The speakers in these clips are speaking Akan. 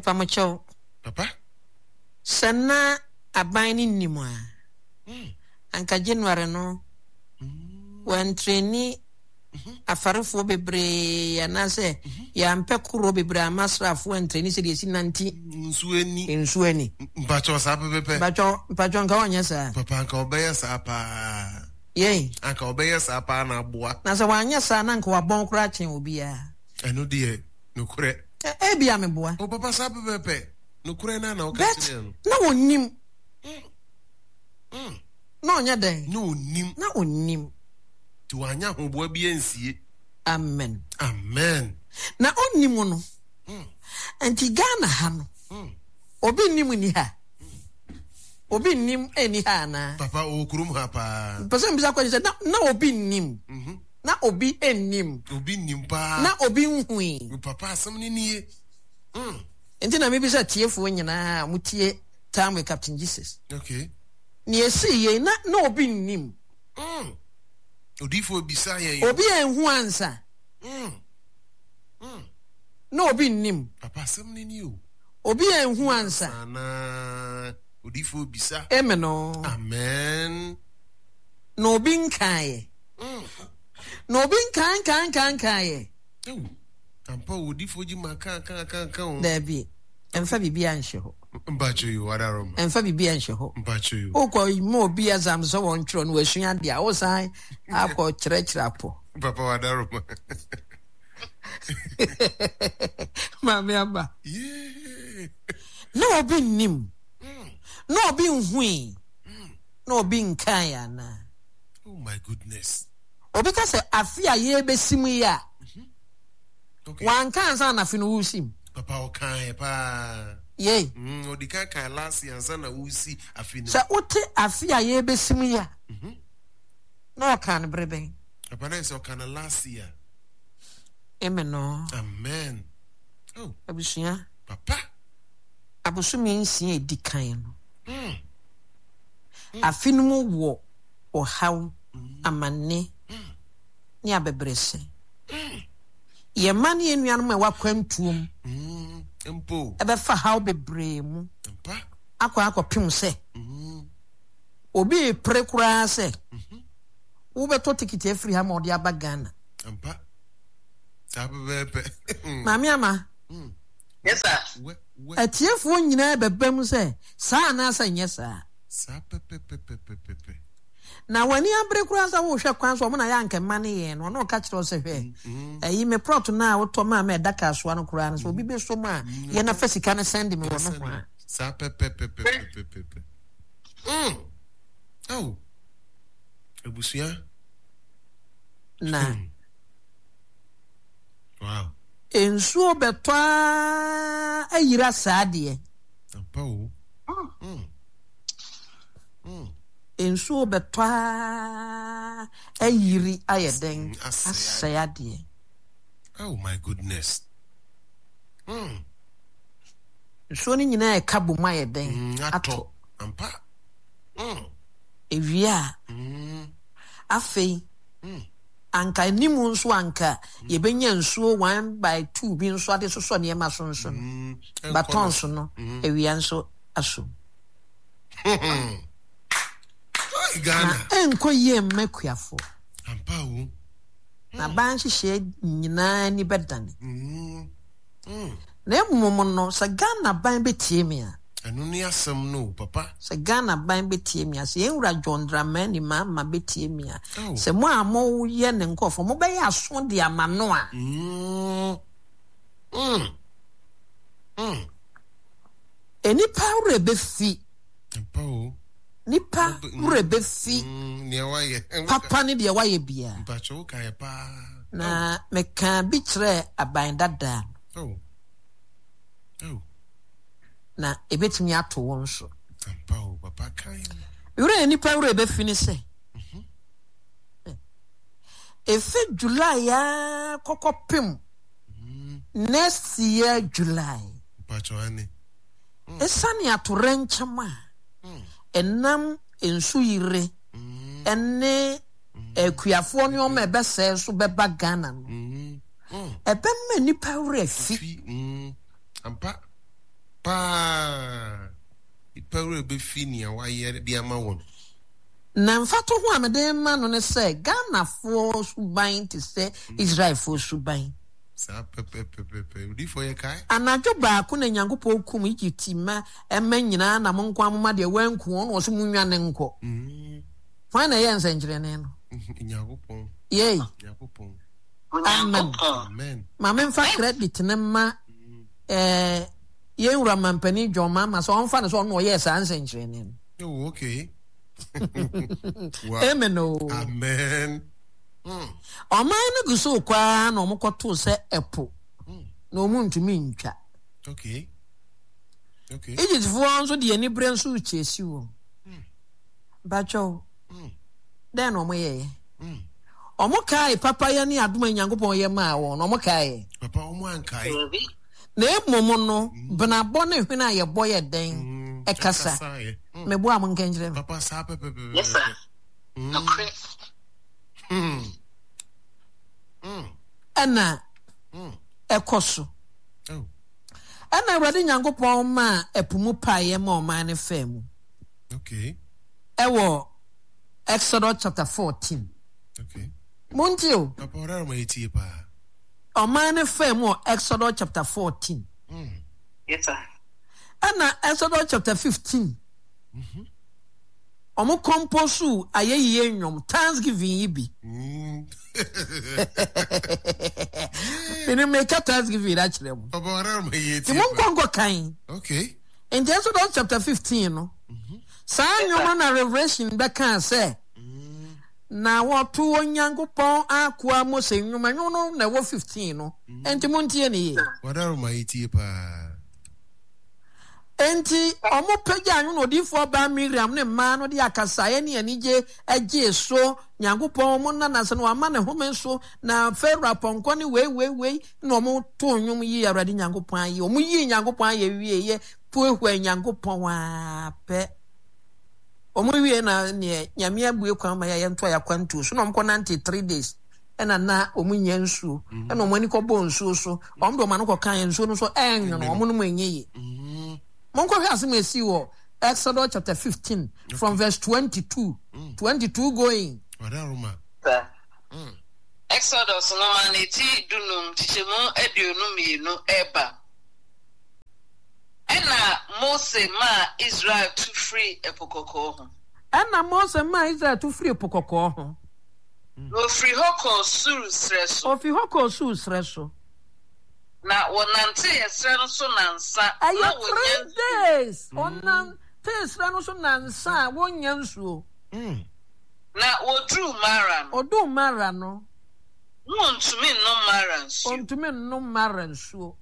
Pamucho. Papa? Sana aban ni nimu a. Anka January no. When trainee afarefo bebre anase ya mpekuro bebre amasrafo trainee se de sinanti nsuani mpacho sa pepe mpacho nka wanya sa papa anka obeya sa pa ye anka obeya sa pa na aboa na se wanya sa na nka wabon kura chen obi a eno de no kure e bia me boa o papa sa pepe no kure na o ka tire na onnim no nya den no onnim na onnim tu anya hoboa bi ansie amen na onnim no anti Ghana ha no obi nnim ni ha obi nnim eni ha na papa o kurum ha pa person bisa kwa na obi nnim na obi ennim pa na obi nhui papa asem ni nie enti na me bisa tiefo nyina mutie time with Captain Jesus okay ni esi ye na obi nnim odifo bisa ye obi enhu ansa no obi nnim papa asem ni nie o obi enhu ansa na odifo bisa emeno amen no obi nkae no obi nkan ampa odifo ji maka Dabi emfa bibia anhye ho mbacho yo wadarom emfa bibia anhye ho mbacho yo okwa mo obi azam so won tro no asua dia wo san akọ kyerɛkyerɛ apo papa wadarom mami aba no obi nnim no obi nhui no obi nkan ya na oh my goodness obi ka se afia ye besim ya okay wan kan san na finu wusim papa o kan pa ye odika kan last year san na wusi afinu sa ote afia ye besim ya no kan breben papa na so kan last year emeno amen oh abusuya papa abusumi nsi edikan no afinu mu wo ohaw amane ni abebrese ye mani enuanu ma wakwantuom empo ebe fa haw bebre mu papa akọ se obi prekura se wo beto tikiti afiri ha ma odi aba Ghana papa sabepe mami ama yes sir atiefo nyina bebam se saa na asa nye saa sapepe na wani abrekura sa wo hwe kwan so mo na ya nke mane ye no no ka kire se hwe ayi me prot na wo to ma daka so an kura no so obi be so ma ye na fasika na send me wono kwa sapepe oh ebusia na wow ensuo betwa ayira saade ampa o ensuo betwa ayiri ayeden asayade oh my goodness ensuo ni nyina e kabo ma ayeden ato ampa ewia afei anka nimu nso anka yebenya nsuo 1/2 bi nso ade soso ne ma so nso baton so no ewia nso aso Ghana enko ye mmekuafo ampa o na ban hihye nyina ni bedane na emumum no sa Ghana ban betie me a anu ni asem no papa sa Ghana ban betie me a se enwura John Dramani ma betie me a se mo amo ye ne nkofo mo be ya so de amano a eni pawre be fi ampa o nipa rebe fi ne waye papa ne de waye bia mpacho kai pa na meka bi kire aban dada oh na ebetimi ato won so ampa o papa kai yure nipa rebe fi ni se efe July ya kokopim next year July mpacho ani esani atorenchama enam ensu yire enne ekuafo ne o me bese so beba Ghana no ebemma nipa wura fi ampa Pa. Ipewe be fini wa ye di ama won. Na mfato ho amede ma no ne se Ghana fo suban te se Israel fo suban. Sa pepe. Udi for ye kai? Anadwo ba ko na Nyankopɔn kum Egypt ma emma nyina na mo nkwa amoma de wanku no so munwa ne nkɔ. Fa na ye nsenkyerene no. Nyankopɔn. Yey. Nyankopɔn. Amen. Mama mfa credit ne ma ye wura mampani Joma ma so on fa ne so no ye sa nsenkyerene no. Oh, okay. Wow. Amen. Amen. Oman no guso kwa na omokoto se epo. Na omuntumi ntwa. Okay. Egypt fo nso de ani bre nso uchesi wo. Bacho. Den omo ye. Omo kai papa ya ni adoma Nyankopɔn ye ma wo. Omo kai. Papa omo ankai. Na emomo no bena bone hwena ye boye den ekasa. Mebo am nkenjere. Papa sa pepe. Yes sir. Okay. Ana ekoso. Oh. Ana Awurade Nyankopɔn ma epumu paye ma oman ne fam. Okay. Ewo Exodus chapter 14. Okay. Montio. Papa ora ma etie pa. Oman ne fam o Exodus chapter 14. Yes sir. Ana Exodus chapter 15. Omo composu ayeye nyom Thanksgiving yibi. Bini make Thanksgiving actually. Papa ora ma etie. Ti mon kongo kan. Okay. In Exodus chapter 15 no. Sa nyom na Revelation be kan say. Na wotu Onyankopɔn akwa Mose nyom no na wo 15 no. Enti montie ne ye. Ora ma etie pa. Enti omo pagya anwo no difo ba Miriam ne ma no de akasa ye ne anije agye so Nyankopɔn mo na nase no ama ne home so na Pharaoh ponko ne wei na omo to nwom yi Awurade Nyankopɔn ayi omo yi Nyankopɔn ayi wie ye puehua Nyankopɔn ape omo wie na ne nyame abue kwan ma ye nto ya kwantu so na omo 93 days ena na omo nya nsuo ena omo ani ko bo nsuo so omo do ma no ko kan nsuo no so enyo no omo no manyi yi Monko Hasimesi wo Exodus chapter 15 from verse 22. 22 going. Exodus no maneti dunum tichemu eduonum yenu eba. Ena Mose ma Israel to free epokoko ho. Ena Mose ma Israel to free epokoko ho. No free hoko suru sreso. Ofi hoko suru sreso. Na wonante esre no so nansa na 3 days onante esre no so nansa wonya nsuo na odu mara no wontumi no mara nsuo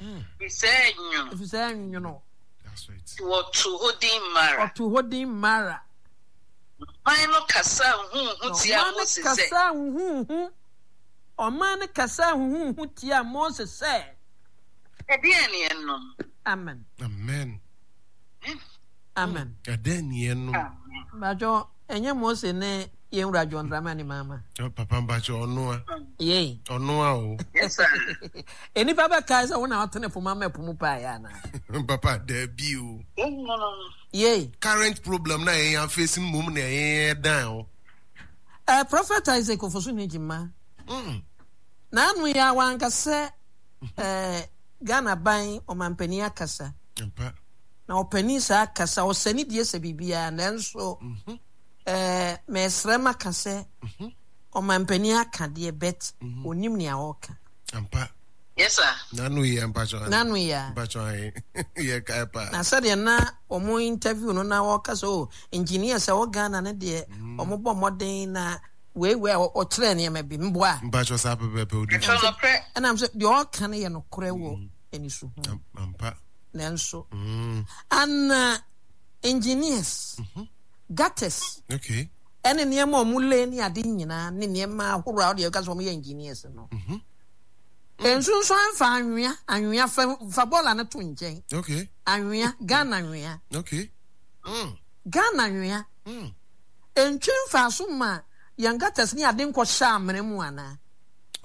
Ifise nyono That's right. Otu hodin mara Mano kasa hu tia Moses kasa hu Oman kasa hu tia Moses say. Ediani enno. Amen. Amen. Amen. Ediani enno. Bajo enye Moses ne yenwura John Dramani mama. Papa mbacho onua. Ye. Onua o. Yes sir. Eni baba kaisa wona atene po mama epo mu pa ya na. Papa debi o. Ye. Current problem na yen facing mum na yen down. Prophet Isaac ofosu ne jima. Na anu ya wanka se Ghana ban omampani akasa. Na opani sa akasa osani die se bibia na nso mesrema kase omampani akade bet onim ne awoka. Ampa. Yes sir. Nanu ya mpacho. Nanu ya. Mpacho ai. Ye kai pa. Na said na omo interview no na woka so engineer se wo Ghana na de omo bo modern na we o kire ne ma bi mboa mbacho sa pepe odi and am say the all can ye no kure wo enisu ampa nenso and engineers gutters okay ene ne ma omule ni ade nyina ne ma ahoro de ka so mo ye engineers no enso so anfa fa bola na to nchen okay anwea Ghana anwea okay Ghana anwea entwen fa so ma yangatas ni ade nko sha amene mu ana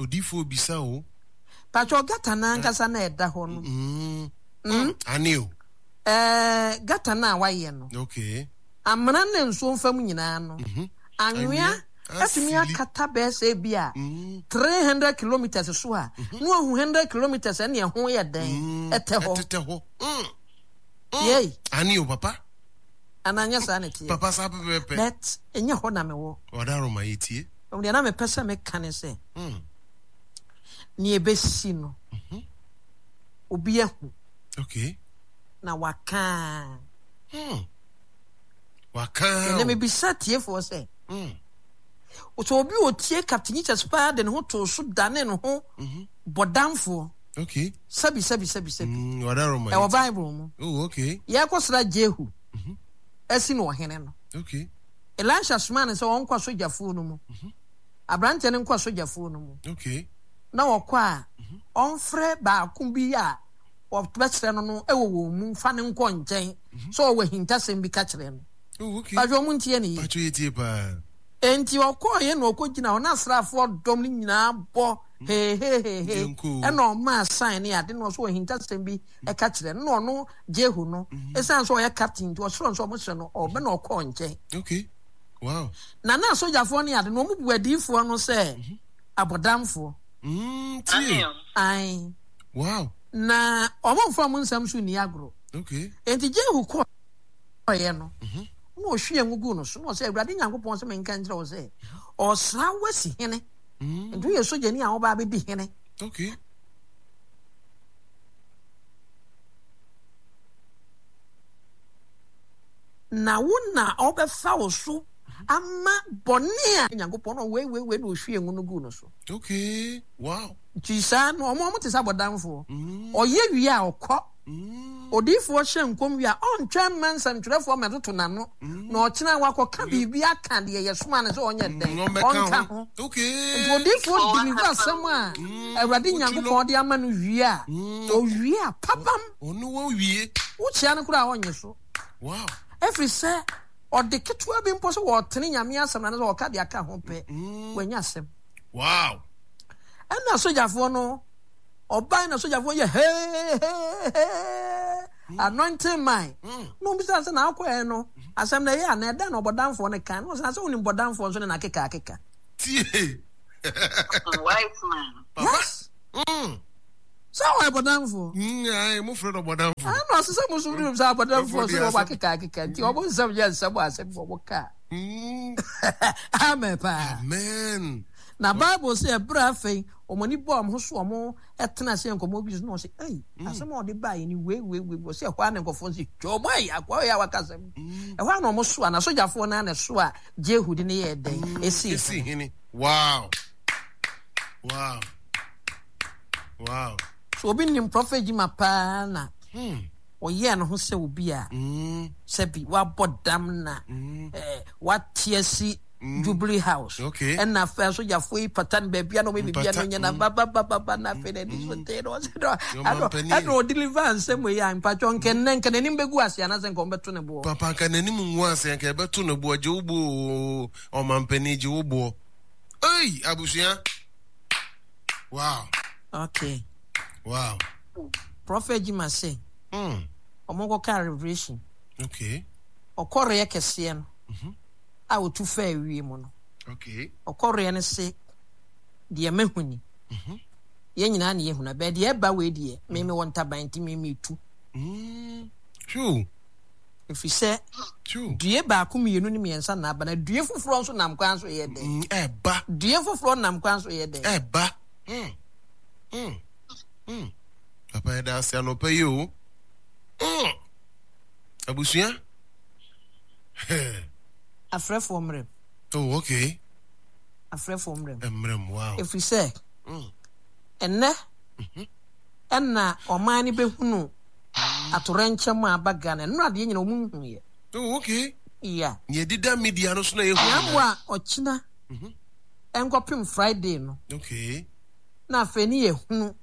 odifo bisa o pacho gata na ngasa na eda ho no anio Gata na waye no. Okay. Amana na nso mfam nyina no. Anwea atumi akata be se bia 300 kilometers so a no 100 kilometers na ye ho ye den ete ho. Yey. Ani o papa? Ananya sa na tie. Papa sa pepe. But enya ho na me wo. Odaro ma yitie. O de na me pese me kan se. Ni ebesi no. Obi ehu. Okay. Na waka. Waka. Na me bisa tie for say. So obi otie Captain Chespa de ho to so dane no ho. Bodamfo. Okay. Sabi. Odaro ma. E wo Bible mu. Oh, okay. Ya kwosra Jehu. Esi no hene no. Okay. Elisha Sman se won kwa sojafo no mu. Abrante ne kwa sojafo no mu. Okay. Na wokwa onfre ba kumbi a obetire no ewo mu fa ne nko nchen so wo hintasem bi ka kire no. Oh, okay. Ba jo mu ntie ne yi. Ba jo yetie pa. Enti okoye na okogina ona asrafo dom ni nyina bo he e no ma sign ne ade no so wo hintasem bi e ka kire no no Jehu no esan so ye captain to so mo se no obe na okọ nchen. Okay. Wow. Na sojafo ne ade no mu buadifo no se abodamfo. Tie. Ai. Wow. Na omomfo mo nsam so ni agro. Okay. Enti Jehu ko oye no. No hwe ngugu no so no se Awurade Nyankopɔn se menka nkyerɛ wo se osra wasi hene. Ndu ye soja ni a wo ba be di hene. Okay. Na wona obefa wo so ama bone a Nyankopɔn no we no hwe ngugu no so. Okay. Wow. Tisa no omo te sabodamfo. Oye wi a okɔ. Odifo hye nkom wi a ontwa mansam twerefo metoto nano. Na okina wakoka bibia aka de ye soma ne so onye den. Onka ho. Okay. Odifo deliver asem a Awurade Nyankopɔn de ama no wi a. O wi a papam. Onu wo wie. Wo chia ne kura onye so. Wow. Every say or the ketua bi mpo so wo tene nyame asem na so oka de aka ho pe. Wanya asem. Wow. Na sojafo no oban na sojafo ye anointing mine no bi say na akwa no asem na ye na eda na obodamfo ne kan no say unim bodamfo so na keka tie white man. Yes. So why bodamfo ai mo friend obodamfo no say mo so unim say bodamfo so wa keka ti obo nsam ye nsam asem fo boka Amen. Na Bible say bra fe omoni bo am ho so omo etena se enkomo bi no say asem o de ba ni we say kwa na nkofo say chomai akwa ya wakasem hwa na omo so na sojafo na so a Jehu de ne ye den esi hini. Wow. So obi nim prophet Jima pa na oye no ho se obi a se bi wa bodam na wa tiesi Jubilee House. Okay. And na first so ya foi patan baby no maybe bia no nyana baba na fe na dis so I don't deliver say we ya mpatcho nken nim begu ase na se nko beto ne bo. Papa nkan nim nwu ase nka beto ne bo je ubo o mampani je ubo. Hey, abusia. Wow. Okay. Wow. Prophet Jima say. Omongo ka revelation. Okay. Okore ye kese no. A wo tu fa wi mu no. Okay. Okore ne se de mahuni. Ye nyina na ye huna be de ba we de me won taban ti me tu. True. If you say true. Due ba ku mienu ni miensa na ba na due fufuro nso nam kwan so ye de. Eba. Due fufuro nam kwan so ye de. Eba. Papa da se no pay you. Abusia? Afrefo mrem. Oh, okay. Afrefo mrem. Mrem, wow. If we say enne enna omani behunu atorenche ma abaga na no ade nyina omunhu ye. Oh, okay. Yeah. Ye dida media no so na ye hu. Yamwa ochina. Enkopim Friday no. Okay. Na afeni ye hunu.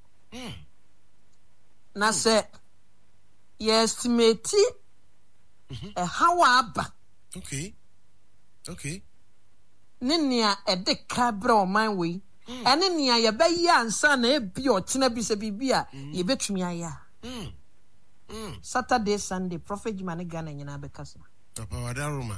Na se ye estimate how aba. Okay. Okay. Ninia edeka bra oman we. Ene nia ye be ya ansa na ebi ochina bi se bibia ye betumi aya. Saturday, Sunday, Prophet Jimane Ghana nyina bekasa. Papa wadaruma.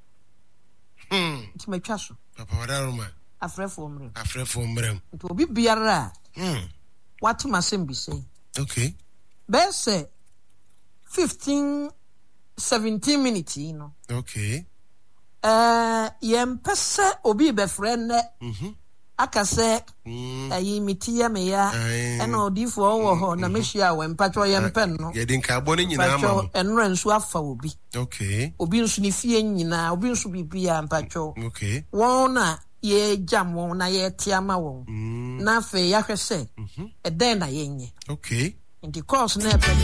Ti metwaso. Papa wadaruma. Afrefo mrem. Afrefo mrem. Nti obi biara. Watu masem bi say. Okay. Be say 15-17 minutes, you know. Okay. Yempese obi be friend akase ayi mitia me ya ena odifo wo ho na mehia we mpatwo yempen no ye din ka boni nyina ma enra nsu afa obi. Okay. Obi nsu ni fie nyina obi nsu bibia mpatwo. Okay. Won na ye jam won na ye tiama won na fe ya hwese eden na yenye. Okay. In the course na pe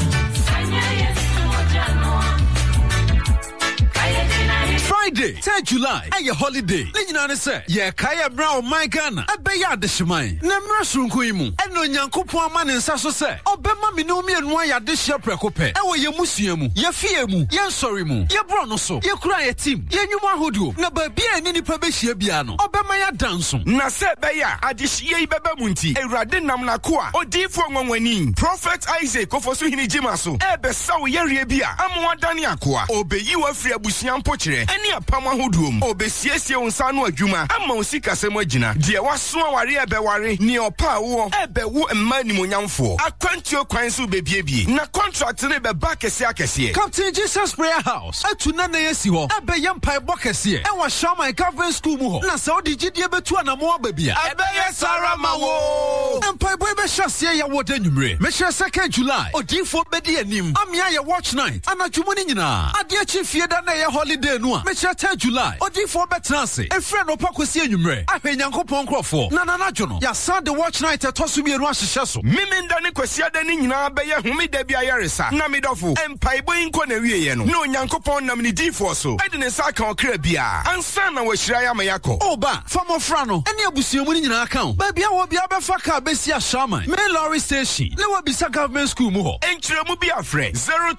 Friday, 10 July, a holiday. Leginane say, ye kaya brown my Ghana, a beya de shimai. Nemra sunkuimu, and no yankupo man in Sasso say, Obema minomi and why this year precope, and where ye musiamu, ye fiemu, ye sorrymu, ye bronoso, ye cry a team, ye numa hodu, never be any pabeshi biano, Obema ya dansum. Na se beya, adish ye bebemunti, a radinam na kwa, or deep for one Prophet Isaac of Osuhini Jimaso, ebe saw ye rebia, amwa daniakwa, obe you a free abusian poche. Any a pama hudum, obesiesi on sanu adwuma, ama osika semojina, dia waso aware ebeware, ni opa wo, ebewu emani monyamfo, akwantio kwansu bebiebi, na contract ne beba kese akese. Captain Jesus Prayer House, atuna na yesi ho, ebe yampa ebo kese, e wa Shama Government School mu ho, na sa odi gidie betu na mo ababia, ebe yesara mawo. Empa ebo ebe hyasie ya woda nwumre, me 2 July, odifo bedi anim, amia ya watch night, anadwumuni nyina, ade achi fie da na ye holiday no a, me 10 July, odifo betranse, e friend opakosi anwumre, ahwe nyankopon krofo, na jono, ya Sunday watch night etoso mienu ahyehyɛ so. Miminda ne kwasia da ne nyina beye homida bia yaresa, na midofo, empa ebo inko na wiye no, no nyankopon nam ne difo so, ede ne saka okra bia, ansa na wahira ya mayako. Oba, famofra no, ene abusuamu ni nyina aka, ba bia wo bia befa ka besi Ashama, main lorry station, le wo bisa government school mu ho. Enchiremu bia frɛ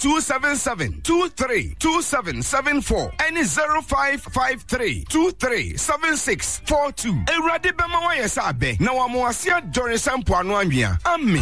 0277232774 and 0553237642. Ewurade bema wa yesa abe na wa mo ase adore sampo anu anwea. Amen.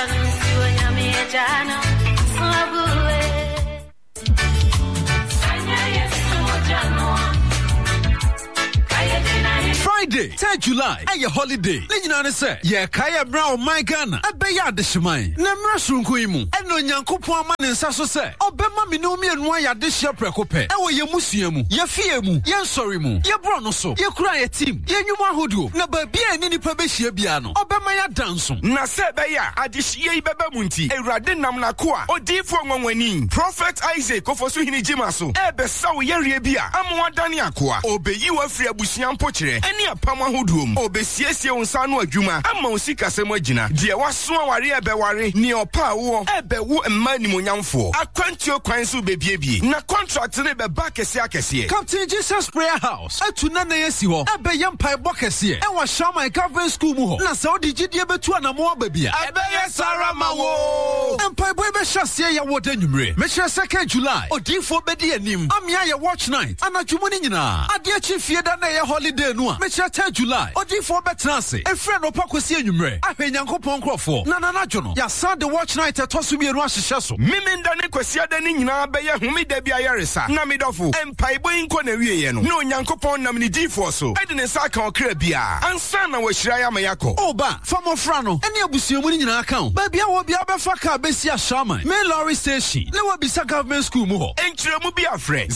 Friday, 10 July, a holiday. Leginane say, ye kaya brown my Ghana, a beya de shimai. Nemra sunkuimu, and no yankupo man in Sasso say, Obema minomi and why this year precope, and where ye musiamu, ye fiemu, ye sorrymu, ye bronoso, ye cry a team, ye numa hodu, never be any pabeshi biano, Obema ya dansum. Na se beya, adish ye bebemunti, a radinam na kwa, or deep for one Prophet Isaac of Osuhini Jimaso, ebe saw ye rebia, amwa daniakwa, obe you a free abusian poche, any a pama hudum, obesiesi on sanu adwuma, ama osika semojina, dia waso aware ebeware, ni opa wo, ebewu emani monyamfo, akwantio kwansu bebiebi, na contract ne beba kese akese. Captain Jesus Prayer House, atuna na yesi ho, ebe yampa ebo kese, e wa Shama Government School mu ho, na sa odi gidie betu na mo ababia, ebe yesara mawo. Empa ebo ebe hyasie ya woda nwumre, me 2 July, odifo bedi anim, amia ya watch night, anadwumuni nyina, ade achi fie da na ye holiday no a, me 10 July, odifo betranse, e friend opakosi anwumre, ahwe nyankopon krofo, na jono, ya Sunday watch night etoso mienu ahyehyɛ so. Miminda ne kwasia da ne nyina beye homida bia yaresa, na midofo, empa ebo inko na wiye no, no nyankopon nam ne difo so, ede ne saka okra bia, ansa na wahira ya mayako. Oba, famofra no, ene abusuamu ni nyina aka, ba bia wo bia befa ka besi Ashama, main lorry station, le wo bisa government school mu ho. Enchiremu bia frɛ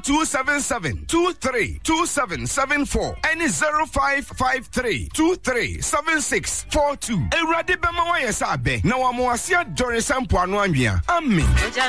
0277232774 and 0553237642. Ewurade bema wa yesa abe na wa mo ase adore sampo anu anwea. Amen.